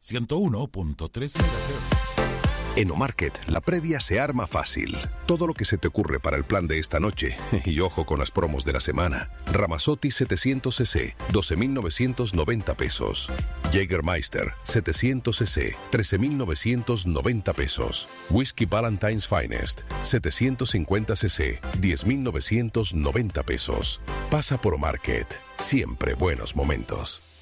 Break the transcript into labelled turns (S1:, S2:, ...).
S1: 101.3 MHz.
S2: En Omarket, la previa se arma fácil. Todo lo que se te ocurre para el plan de esta noche. Y ojo con las promos de la semana. Ramazotti 700cc, 12.990 pesos. Jägermeister 700cc, 13.990 pesos. Whisky Valentine's Finest 750cc, 10.990 pesos. Pasa por Omarket. Siempre buenos momentos.